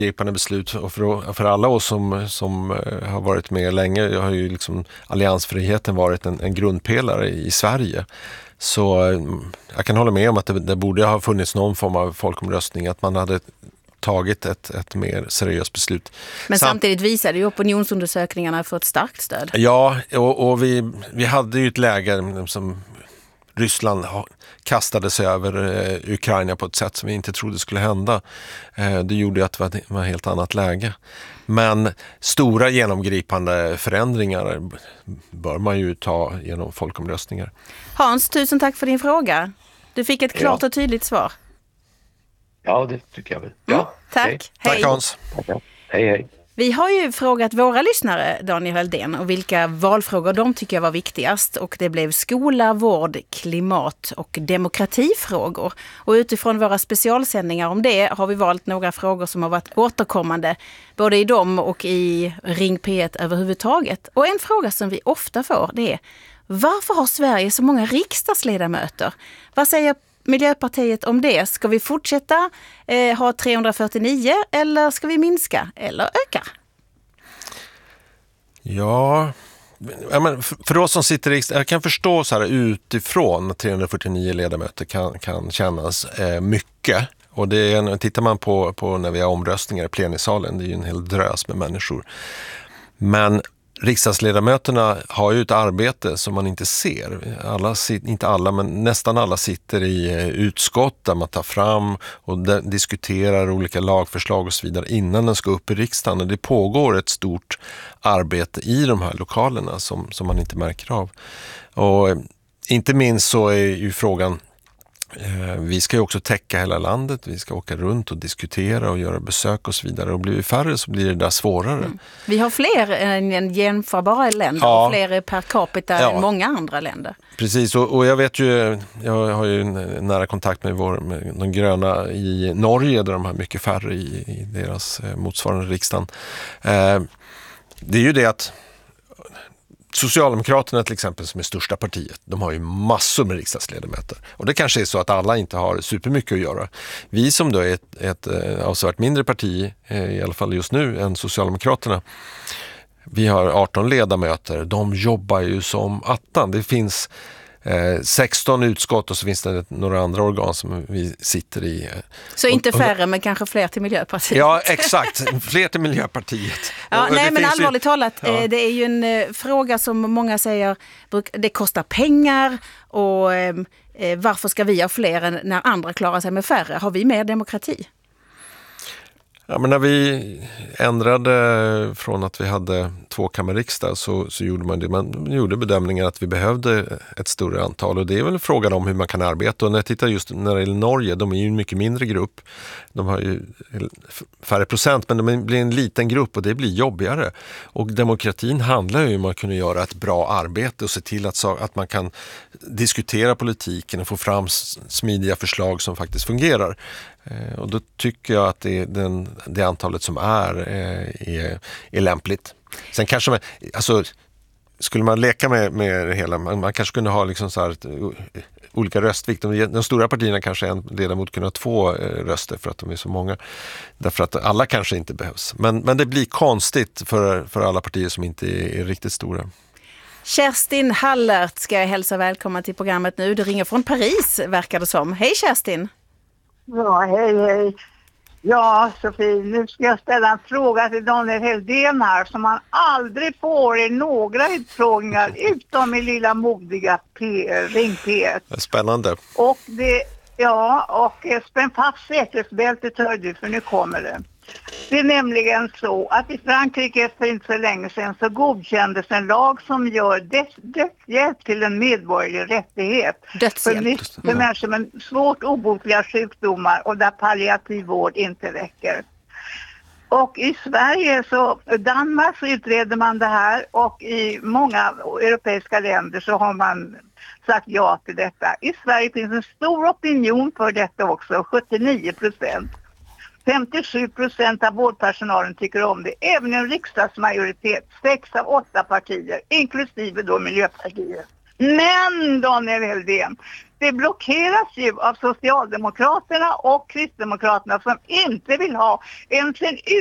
gripande beslut och för alla oss som har varit med länge, har ju liksom alliansfriheten varit en grundpelare i Sverige. Så jag kan hålla med om att det borde ha funnits någon form av folkomröstning, att man hade tagit ett mer seriöst beslut. Men samtidigt visade ju opinionsundersökningarna för ett starkt stöd. Ja, och vi hade ju ett läge som Ryssland kastade sig över Ukraina på ett sätt som vi inte trodde skulle hända. Det gjorde att det var ett helt annat läge. Men stora genomgripande förändringar bör man ju ta genom folkomröstningar. Hans, tusen tack för din fråga. Du fick ett klart och tydligt svar. Ja, det tycker jag väl. Ja, tack. Hej. Tack Hans. Hej. Vi har ju frågat våra lyssnare, Daniel Heldén, och vilka valfrågor de tycker var viktigast. Och det blev skola, vård, klimat och demokratifrågor. Och utifrån våra specialsändningar om det har vi valt några frågor som har varit återkommande. Både i dem och i Ring P1 överhuvudtaget. Och en fråga som vi ofta får, det är: varför har Sverige så många riksdagsledamöter? Vad säger Miljöpartiet om det? Ska vi fortsätta ha 349 eller ska vi minska eller öka? Ja, men för oss som sitter i riksdagen, jag kan förstå så här utifrån 349 ledamöter kan kännas mycket. Och det är, tittar man på när vi har omröstningar i plenisalen, det är ju en hel drös med människor. Men riksdagsledamöterna har ju ett arbete som man inte ser. Inte alla, men nästan alla sitter i utskott där man tar fram och diskuterar olika lagförslag och så vidare innan den ska upp i riksdagen. Och det pågår ett stort arbete i de här lokalerna som man inte märker av. Och inte minst så är ju frågan, vi ska ju också täcka hela landet, vi ska åka runt och diskutera och göra besök och så vidare, och blir vi färre så blir det där svårare. Vi har fler än jämförbara länder och fler per capita än många andra länder. Precis, och jag vet ju, jag har ju en nära kontakt med de gröna i Norge där de har mycket färre i deras motsvarande riksdagen. Det är ju det att Socialdemokraterna till exempel, som är största partiet, de har ju massor med riksdagsledamöter. Och det kanske är så att alla inte har supermycket att göra. Vi som då är ett avsevärt mindre parti, i alla fall just nu, än Socialdemokraterna, vi har 18 ledamöter. De jobbar ju som attan. Det finns 16 utskott och så finns det några andra organ som vi sitter i. Så inte färre, men kanske fler till Miljöpartiet. Ja, exakt. Fler till Miljöpartiet. Ja, nej, men allvarligt talat, det är ju en fråga som många säger, det kostar pengar, och varför ska vi ha fler än när andra klarar sig med färre? Har vi mer demokrati? Ja, men när vi ändrade från att vi hade tvåkammarriksdag så gjorde man det. Man gjorde bedömningen att vi behövde ett större antal, och det är väl frågan om hur man kan arbeta. Och när jag tittar just när det gäller Norge, de är ju en mycket mindre grupp. De har ju färre procent, men de blir en liten grupp och det blir jobbigare. Och demokratin handlar ju om att kunna göra ett bra arbete och se till att man kan diskutera politiken och få fram smidiga förslag som faktiskt fungerar. Och då tycker jag att det antalet som är lämpligt. Sen kanske skulle man leka med det hela, man kanske kunde ha liksom så här olika röstvikt. De stora partierna kanske en ledamot kunde ha 2 röster för att de är så många. Därför att alla kanske inte behövs. Men det blir konstigt för alla partier som inte är riktigt stora. Kerstin Hallert ska jag hälsa välkommen till programmet nu. Du ringer från Paris, verkar det som. Hej Kerstin! Ja, hej. Ja, Sofie, nu ska jag ställa en fråga till Daniel Heldén här som man aldrig får i några utfrågningar utom i lilla modiga Ring P1. Spännande. Och spänn fast säkerhetsbältet, hör du, för nu kommer det. Det är nämligen så att i Frankrike för inte så länge sedan så godkändes en lag som gör dödshjälp till en medborgerlig rättighet. För människor med svårt obotliga sjukdomar och där palliativ vård inte räcker. Och i Sverige Danmark så utreder man det här, och i många europeiska länder så har man sagt ja till detta. I Sverige finns en stor opinion för detta också, 79%. 57% av vårdpersonalen tycker om det. Även en riksdagsmajoritet, 6 av 8 partier, inklusive då Miljöpartiet. Men Daniel Heldén, det blockeras ju av Socialdemokraterna och Kristdemokraterna som inte vill ha ens en